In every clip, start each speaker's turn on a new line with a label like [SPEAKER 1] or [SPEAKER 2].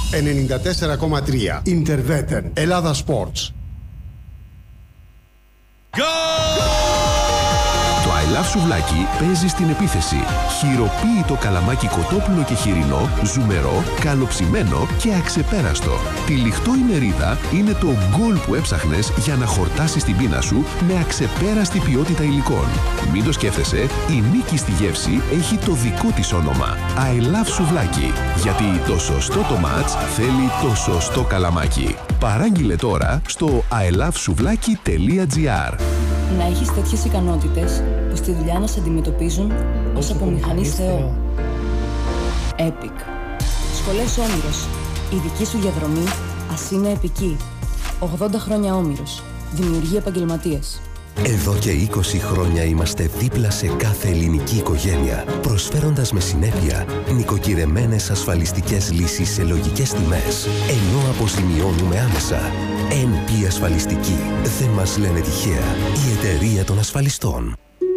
[SPEAKER 1] 94,3 Ιντερβέτεν Ελλάδα Sports.
[SPEAKER 2] Το I Love Σουβλάκι παίζει στην επίθεση. Χειροποίητο καλαμάκι κοτόπουλο και χοιρινό, ζουμερό, καλοψημένο και αξεπέραστο. Τυλιχτό η μερίδα είναι το γκολ που έψαχνες για να χορτάσεις την πείνα σου με αξεπέραστη ποιότητα υλικών. Μην το σκέφτεσαι, η νίκη στη γεύση έχει το δικό της όνομα. I Love Σουβλάκι. Γιατί το σωστό το μάτς θέλει το σωστό καλαμάκι. Παράγγειλε τώρα στο ilovesouβλaki.gr.
[SPEAKER 3] Να έχεις τέτοιες ικανότητες που στη δουλειά να σε αντιμετωπίζουν ως απομηχανής Θεό. Epic. Σχολές Όμηρος. Η δική σου διαδρομή ας είναι επική. 80 χρόνια Όμηρος. Δημιουργεί επαγγελματίες.
[SPEAKER 4] Εδώ και 20 χρόνια είμαστε δίπλα σε κάθε ελληνική οικογένεια, προσφέροντας με συνέπεια νοικοκυρεμένες ασφαλιστικές λύσεις σε λογικές τιμές, ενώ αποζημιώνουμε άμεσα. NP Ασφαλιστική. Δεν μας λένε τυχαία. Η εταιρεία των ασφαλιστών.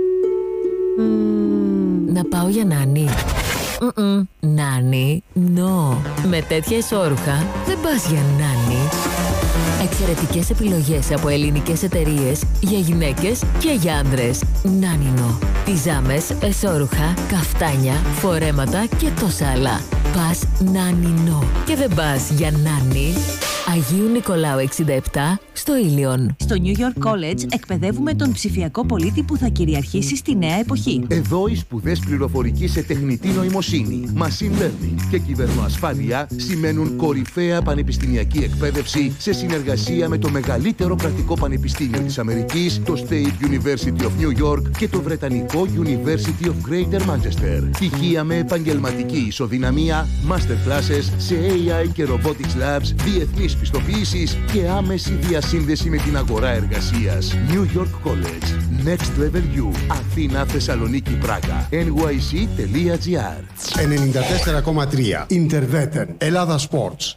[SPEAKER 5] Να πάω για νάνι. Νάνι, no. Με τέτοια ισόρουχα δεν πας για νάνι. Εξαιρετικές επιλογές από ελληνικές εταιρείες για γυναίκες και για άντρες. Νάνινο. Πιζάμες, εσώρουχα, καφτάνια, φορέματα και τόσα άλλα. Πας Νάνινο. Και δεν πας για νάνι. Αγίου Νικολάου 67 στο Ήλιον.
[SPEAKER 6] Στο New York College εκπαιδεύουμε τον ψηφιακό πολίτη που θα κυριαρχήσει στη νέα εποχή.
[SPEAKER 7] Εδώ οι σπουδές πληροφορικής σε τεχνητή νοημοσύνη, machine learning και κυβερνοασφάλεια σημαίνουν κορυφαία πανεπιστημιακή εκπαίδευση σε συνεργασία με το μεγαλύτερο κρατικό πανεπιστήμιο της Αμερικής, το State University of New York και το βρετανικό University of Greater Manchester. Πτυχία με επαγγελματική ισοδυναμία, master classes σε AI και robotics labs, διεθνείς πιστοποιήσεις και άμεση διασύνδεση με την αγορά εργασίας. New York College. Next Level U. Αθήνα, Θεσσαλονίκη, Πράγα. nyc.gr.
[SPEAKER 1] 94,3 Ιντερβέτεν Ελλάδα Sports.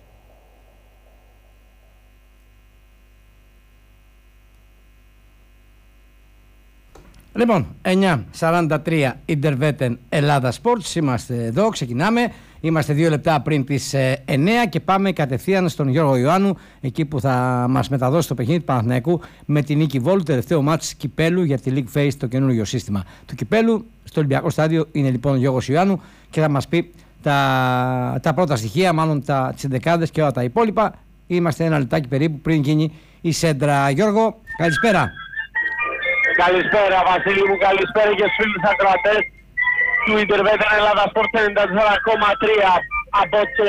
[SPEAKER 8] Λοιπόν, 9:43 Ιντερβέτεν Ελλάδα Sports. Είμαστε εδώ, ξεκινάμε. Είμαστε 2 λεπτά πριν τις 9 και πάμε κατευθείαν στον Γιώργο Ιωάννου, εκεί που θα μας μεταδώσει το παιχνίδι του Παναθηναϊκού με την νίκη Βόλου, τελευταίο μάτς Κυπέλου για τη League Phase, το καινούργιο σύστημα του Κυπέλου. Στο Ολυμπιακό Στάδιο είναι λοιπόν ο Γιώργος Ιωάννου και θα μας πει τα πρώτα στοιχεία, μάλλον τις εντεκάδες και όλα τα υπόλοιπα. Είμαστε ένα λεπτάκι περίπου πριν γίνει η σέντρα. Γιώργο, καλησπέρα.
[SPEAKER 9] Καλησπέρα Βασίλη μου, καλησπέρα και στους φίλους ακροατές του Ιντερβέτεν Ελλάδα Sports 94,3 από το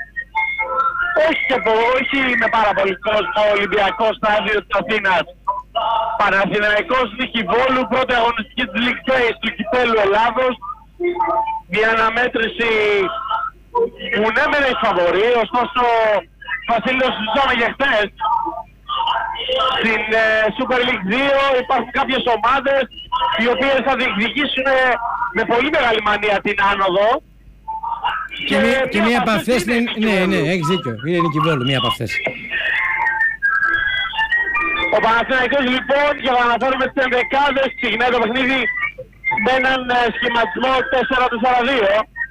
[SPEAKER 9] όχι με πάρα πολύ κόσμο Ολυμπιακό Στάδιο της Αθήνας. Παναθηναϊκός νίκη Βόλου, πρώτη αγωνιστική της League Phase του Κυπέλλου Ελλάδος. Μια αναμέτρηση που ναι μεν έχει φαβορί, ωστόσο Βασίλη το συζητάμε για χθες. Στην Super League 2 υπάρχουν κάποιες ομάδες οι οποίες θα διεκδικήσουν με πολύ μεγάλη μανία την άνοδο.
[SPEAKER 8] Και μία από αυτές είναι, ναι, έχεις δίκιο, είναι η Νίκη Βόλου, μία από αυτές.
[SPEAKER 9] Ο Παναθηναϊκός λοιπόν, για να αναφέρουμε τις 11, ξεκινάει το παιχνίδι με έναν σχηματισμό 4-4-2.